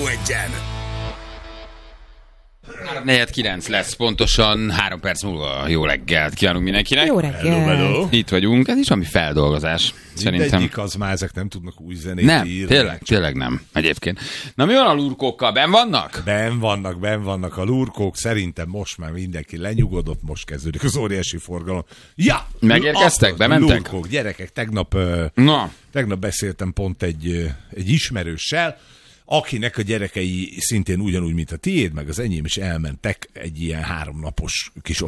Rádió Egyen. 4:09 lesz, pontosan 3 perc múlva. Jó reggelt kívánunk mindenkinek. Jó reggelt. Itt vagyunk, ez is ami feldolgozás. Szerintem. Mindegyik az már, ezek nem tudnak új zenét Nem, írni. tényleg nem, egyébként. Na mi van a lurkókkal, benn vannak? Benn vannak a lurkók, szerintem most már mindenki lenyugodott, most kezdődik az óriási forgalom. Ja! Megérkeztek, bementek? Lurkók, gyerekek, tegnap beszéltem pont egy ismerőssel, akinek a gyerekei szintén ugyanúgy, mint a tiéd, meg az enyém is elmentek egy ilyen 3 napos kis